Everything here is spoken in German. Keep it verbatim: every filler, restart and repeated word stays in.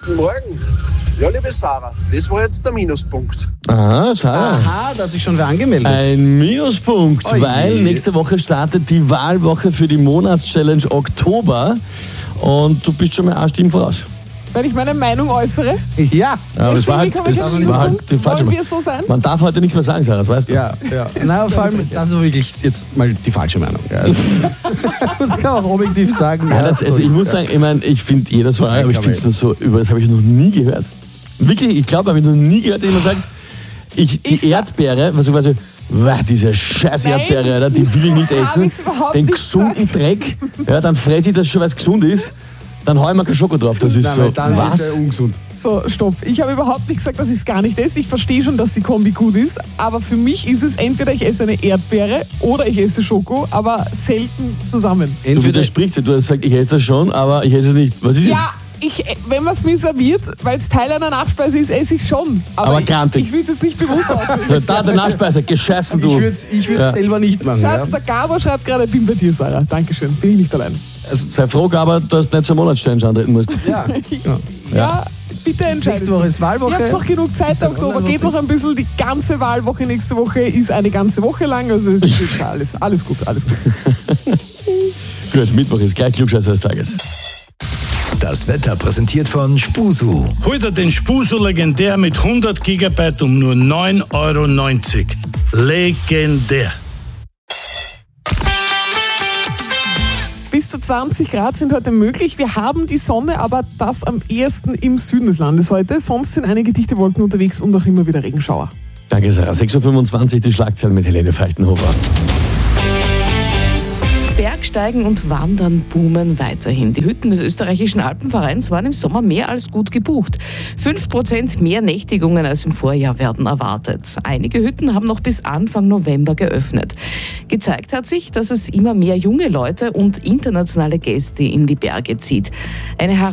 Guten Morgen. Ja, liebe Sarah, das war jetzt der Minuspunkt. Aha, Sarah. Aha, da hat sich schon wer angemeldet. Ein Minuspunkt, Oje. weil nächste Woche startet die Wahlwoche für die Monatschallenge Oktober und du bist schon mal eine Stimme voraus. Weil ich meine Meinung äußere. Ja. Ja, das war halt, Deswegen das bekomme ich war einen halt die falsche. Wollen wir so sein? Man darf heute nichts mehr sagen, Sarah, das weißt du. Ja, ja. Na, vor allem, das ist wirklich jetzt mal die falsche Meinung. Ja, also, das kann man auch objektiv sagen. Ja, Ja, das, also so. ich muss sagen, ich meine, ich finde jeder so, aber ich finde es nur so, über das habe ich noch nie gehört. Wirklich, ich glaube, habe ich noch nie gehört, dass jemand sagt, ich, die Ich Erdbeere, was ich quasi, wow, diese scheiß Nein. Erdbeere, Alter, die will ich nicht Hab essen. ich's überhaupt Den nicht gesunden gesagt. Dreck, ja, dann fresse ich das schon, weil es gesund ist, dann hau ich mir kein Schoko drauf. Das ist Nein, so, weil dann ist was? er ungesund. So, stopp. Ich habe überhaupt nicht gesagt, dass ich es gar nicht esse. Ich verstehe schon, dass die Kombi gut ist. Aber für mich ist es entweder ich esse eine Erdbeere oder ich esse Schoko, aber selten zusammen. Du Entweder widersprichst dir, du hast gesagt, ich esse das schon, aber ich esse es nicht. Was ist Ja, ich, wenn man es mir serviert, weil es Teil einer Nachspeise ist, esse ich es schon. Aber, Aber ich, grantig. ich will es jetzt nicht bewusst ausführen. es? Da, der Nachspeise, gescheißen ich du. würde es ich würd's Ja. selber nicht machen. Ja. Schatz, der Gabo schreibt gerade, bin bei dir, Sarah. Dankeschön. Bin ich nicht allein. Sei froh, aber dass du nicht zur Monatschallenge antreten musst. Ja. Ja. Ja, bitte entscheidet. Nächste Woche ist Ihr habt Wahlwoche. noch genug Zeit, der Oktober geht noch ein bisschen. Die ganze Wahlwoche nächste Woche ist eine ganze Woche lang. Also es ist jetzt alles, alles gut, alles gut. Gut, Mittwoch ist gleich Klugscheißer des Tages. Das Wetter präsentiert von Spusu. Hol dir den Spuso legendär mit hundert Gigabyte um nur neun Euro neunzig. Legendär. Bis zu zwanzig Grad sind heute möglich. Wir haben die Sonne, aber das am ehesten im Süden des Landes heute. Sonst sind einige dichte Wolken unterwegs und auch immer wieder Regenschauer. Danke, Sarah. sechs Uhr fünfundzwanzig, die Schlagzeilen mit Helene Feichtenhofer. Bergsteigen und Wandern boomen weiterhin. Die Hütten des österreichischen Alpenvereins waren im Sommer mehr als gut gebucht. Fünf Prozent mehr Nächtigungen als im Vorjahr werden erwartet. Einige Hütten haben noch bis Anfang November geöffnet. Gezeigt hat sich, dass es immer mehr junge Leute und internationale Gäste in die Berge zieht. Eine